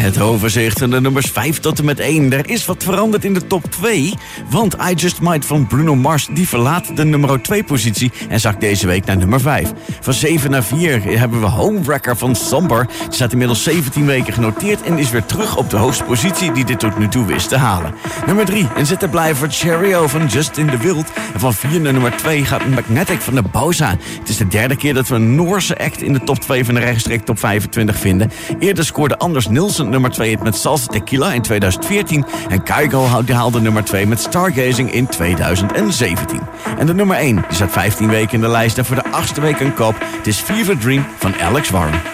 Het overzicht van de nummers 5 tot en met 1. Er is wat veranderd in de top 2. Want I Just Might van Bruno Mars die verlaat de nummer 2 positie en zakt deze week naar nummer 5. Van 7 naar 4 hebben we Homewrecker van Somber. Die staat inmiddels 17 weken genoteerd en is weer terug op de hoogste positie die dit tot nu toe wist te halen. Nummer 3, een zittenblijver Cheerio van Justin de Wild. En van 4 naar nummer 2 gaat Magnetic van de Bowza. Het is de derde keer dat we een Noorse act in de top 2 van de rechtstreeks top 25 vinden. Eerder scoorde Anders Nilsson nummer 2 het met Salsa Tequila in 2014. En Kygo haalde nummer 2 met Stargazing in 2017. En de nummer 1 die staat 15 weken in de lijst en voor de 8e week een kop. Het is Fever Dream van Alex Warren.